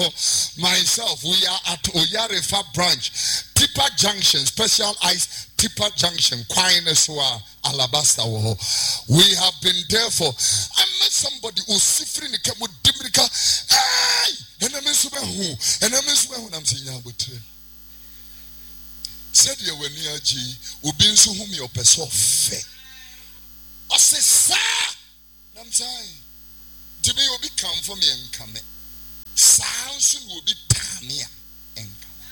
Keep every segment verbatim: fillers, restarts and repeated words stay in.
myself, we are at Oyarefa branch, Tipper Junction, Special Ice Tipper Junction, Kwaineswa, Alabaster. We have been there for. I met somebody who's suffering the Dimrika. Hey, and I miss who, and I miss when I'm saying about. Said you were near G, who been so whom your person fair. I say, sir, I'm saying, to me will be come for me and come. Sounds will be Tamia and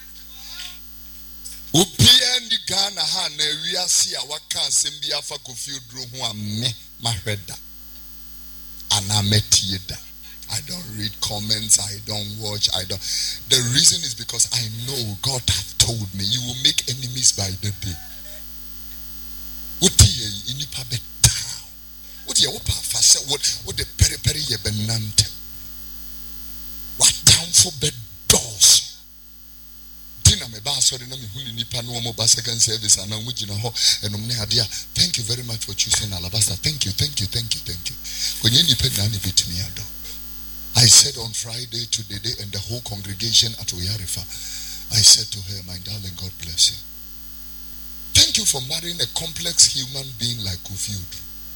come. Upia and the Ghana Hana, we are see our cousin be a fuck of you drew who are me, my head. And I met you. I don't read comments, I don't watch, I don't. The reason is because I know God have told me you will make enemies by the day. What you in the town? What you what what the peri peri ye benante? What down for bed doors? Dinner me bass or the name who nipa no more bass against service and I'm with you know and um idea. Thank you very much for choosing Alabaster. Thank you, thank you, thank you, thank you. When you depend on it to me, I said on Friday to the day and the whole congregation at Oyarefa, I said to her, my darling, God bless you. Thank you for marrying a complex human being like Kofiud.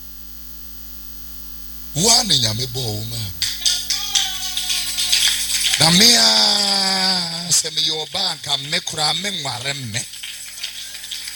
One in Yamebo woman. Namia semi your bank and mekura memwaremme.